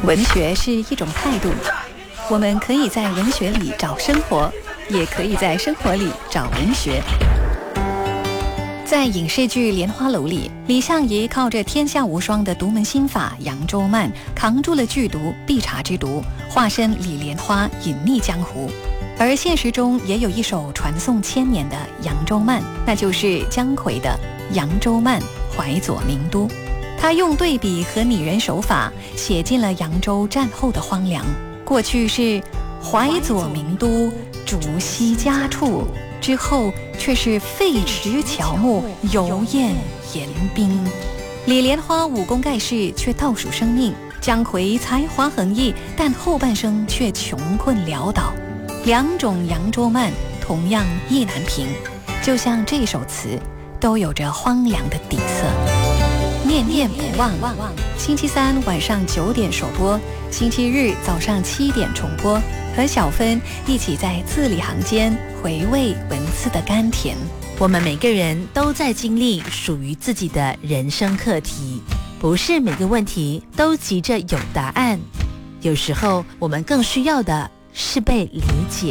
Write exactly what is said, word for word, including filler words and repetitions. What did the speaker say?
文学是一种态度，我们可以在文学里找生活，也可以在生活里找文学。在影视剧《莲花楼》里，李相夷靠着天下无双的独门心法扬州慢，扛住了剧毒必察之毒，化身李莲花隐匿江湖。而现实中也有一首传颂千年的扬州慢，那就是姜夔的《扬州慢·淮左名都》。他用对比和拟人手法写尽了扬州战后的荒凉。过去是淮左名都，竹溪家处，之后却是废池乔木，油砚盐冰。李莲花武功盖世，却倒数生命；姜夔才华横溢，但后半生却穷困潦倒。两种扬州慢同样意难平，就像这首词都有着荒凉的底色。念念不忘，星期三晚上九点首播，星期日早上七点重播，和小芬一起在字里行间回味文字的甘甜。 我们每个人都在经历属于自己的人生课题，不是每个问题都急着有答案，有时候我们更需要的是被理解。